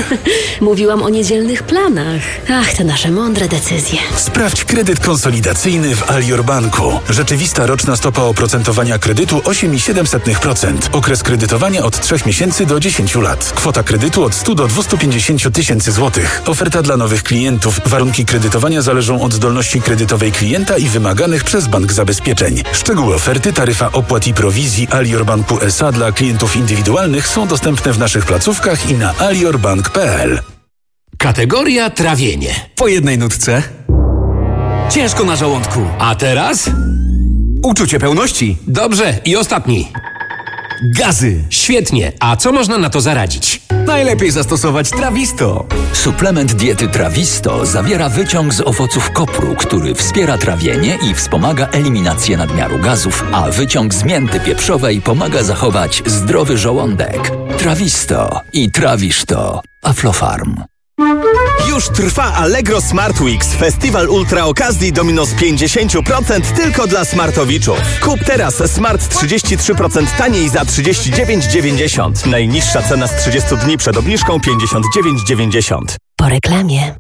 Mówiłam o niedzielnych planach. Ach, te nasze mądre decyzje. Sprawdź kredyt konsolidacyjny w Alior Banku. Rzeczywista roczna stopa oprocentowania kredytu 8,7%. Okres kredytowania od 3 miesięcy do 10 lat. Kwota kredytu od 100 do 250 tysięcy złotych. Oferta dla nowych klientów. Warunki kredytowania zależą od zdolności kredytowej klienta i wymaganych przez bank zabezpieczeń. Szczegóły oferty, taryfa opłat i prowizji Alior Banku SA dla klientów indywidualnych są dostępne w naszych placówkach i na aliorbank.pl. Kategoria trawienie. Po jednej nutce. Ciężko na żołądku. A teraz? Uczucie pełności. Dobrze, i ostatni. Gazy. Świetnie. A co można na to zaradzić? Najlepiej zastosować Trawisto. Suplement diety Trawisto zawiera wyciąg z owoców kopru, który wspiera trawienie i wspomaga eliminację nadmiaru gazów, a wyciąg z mięty pieprzowej pomaga zachować zdrowy żołądek. Trawisto i trawisz to. Aflofarm. Już trwa Allegro Smart Weeks, festiwal ultra okazji do minus 50% tylko dla smartowiczów. Kup teraz Smart 33% taniej za 39,90. Najniższa cena z 30 dni przed obniżką 59,90. Po reklamie.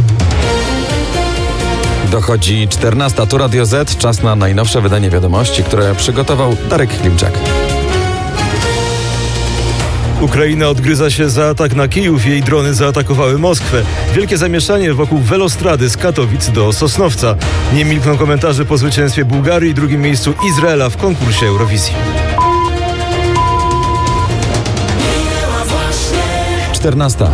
Dochodzi 14. Tu Radio Z. Czas na najnowsze wydanie wiadomości, które przygotował Darek Klimczak. Ukraina odgryza się za atak na Kijów. Jej drony zaatakowały Moskwę. Wielkie zamieszanie wokół welostrady z Katowic do Sosnowca. Nie milkną komentarze po zwycięstwie Bułgarii i drugim miejscu Izraela w konkursie Eurowizji. 14.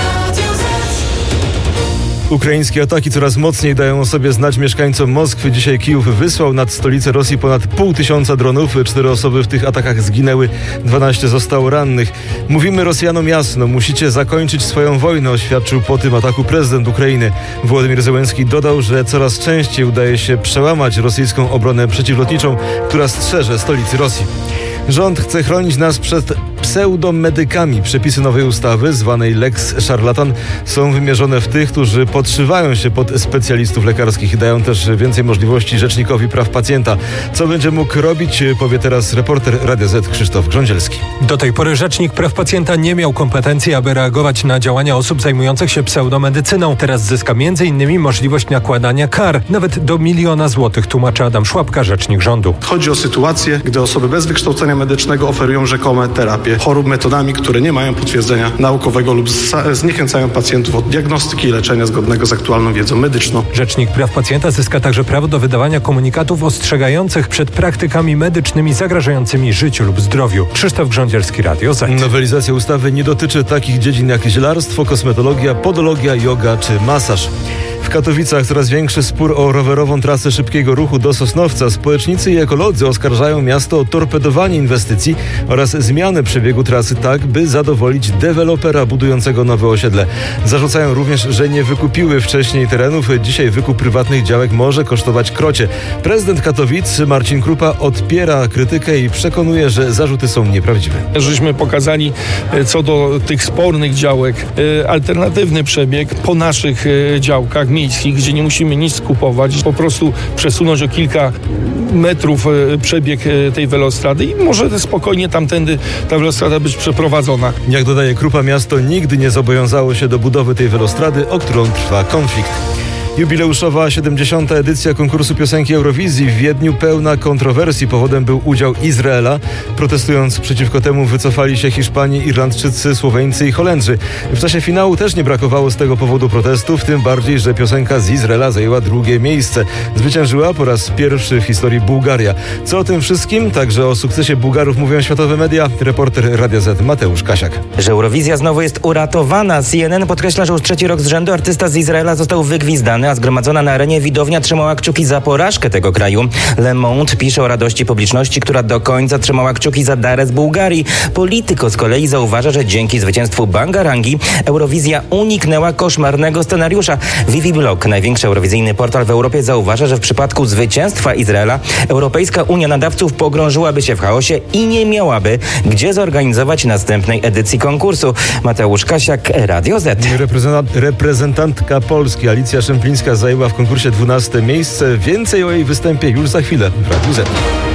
Ukraińskie ataki coraz mocniej dają o sobie znać mieszkańcom Moskwy. Dzisiaj Kijów wysłał nad stolicę Rosji ponad 500 dronów. 4 osoby w tych atakach zginęły, 12 zostało rannych. Mówimy Rosjanom jasno, musicie zakończyć swoją wojnę, oświadczył po tym ataku prezydent Ukrainy. Wołodymyr Zełenski dodał, że coraz częściej udaje się przełamać rosyjską obronę przeciwlotniczą, która strzeże stolicy Rosji. Rząd chce chronić nas przed pseudomedykami. Przepisy nowej ustawy, zwanej Lex Szarlatan, są wymierzone w tych, którzy podszywają się pod specjalistów lekarskich i dają też więcej możliwości Rzecznikowi Praw Pacjenta. Co będzie mógł robić, powie teraz reporter Radia Z Krzysztof Grządzielski. Do tej pory Rzecznik Praw Pacjenta nie miał kompetencji, aby reagować na działania osób zajmujących się pseudomedycyną. Teraz zyska m.in. możliwość nakładania kar, nawet do 1 000 000 złotych, tłumaczy Adam Szłapka, rzecznik rządu. Chodzi o sytuację, gdy osoby bez wykształcenia medycznego oferują rzekome terapie chorób metodami, które nie mają potwierdzenia naukowego lub zniechęcają pacjentów od diagnostyki i leczenia zgodnego z aktualną wiedzą medyczną. Rzecznik Praw Pacjenta zyska także prawo do wydawania komunikatów ostrzegających przed praktykami medycznymi zagrażającymi życiu lub zdrowiu. Krzysztof Grządzielski, Radio Z. Nowelizacja ustawy nie dotyczy takich dziedzin jak zielarstwo, kosmetologia, podologia, joga czy masaż. W Katowicach coraz większy spór o rowerową trasę szybkiego ruchu do Sosnowca. Społecznicy i ekolodzy oskarżają miasto o torpedowanie inwestycji oraz zmianę przebiegu trasy tak, by zadowolić dewelopera budującego nowe osiedle. Zarzucają również, że nie wykupiły wcześniej terenów. Dzisiaj wykup prywatnych działek może kosztować krocie. Prezydent Katowic Marcin Krupa odpiera krytykę i przekonuje, że zarzuty są nieprawdziwe. Żeśmy pokazali co do tych spornych działek alternatywny przebieg po naszych działkach miejskich, gdzie nie musimy nic kupować, po prostu przesunąć o kilka metrów przebieg tej welostrady i może spokojnie tamtędy ta welostrada być przeprowadzona. Jak dodaje Krupa, miasto nigdy nie zobowiązało się do budowy tej welostrady, o którą trwa konflikt. Jubileuszowa 70. edycja konkursu piosenki Eurowizji w Wiedniu pełna kontrowersji. Powodem był udział Izraela. Protestując przeciwko temu wycofali się Hiszpanie, Irlandczycy, Słoweńcy i Holendrzy. W czasie finału też nie brakowało z tego powodu protestów, tym bardziej, że piosenka z Izraela zajęła 2. miejsce. Zwyciężyła po raz pierwszy w historii Bułgaria. Co o tym wszystkim, także o sukcesie Bułgarów mówią światowe media. Reporter Radia Z Mateusz Kasiak. Że Eurowizja znowu jest uratowana. CNN podkreśla, że już 3. rok z rzędu artysta z Izraela został wygwizdany, a zgromadzona na arenie widownia trzymała kciuki za porażkę tego kraju. Le Monde pisze o radości publiczności, która do końca trzymała kciuki za Darę z Bułgarii. Polityko z kolei zauważa, że dzięki zwycięstwu Bangarangi Eurowizja uniknęła koszmarnego scenariusza. Vivi Blog, największy eurowizyjny portal w Europie, zauważa, że w przypadku zwycięstwa Izraela Europejska Unia Nadawców pogrążyłaby się w chaosie i nie miałaby gdzie zorganizować następnej edycji konkursu. Mateusz Kasiak, Radio Z. Reprezentantka Polski Alicja Szemplińska zajęła w konkursie 12. miejsce. Więcej o jej występie już za chwilę w Radiu Z.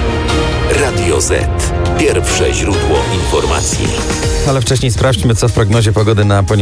Radio Z. Pierwsze źródło informacji. Ale wcześniej sprawdźmy, co w prognozie pogody na poniedziałek.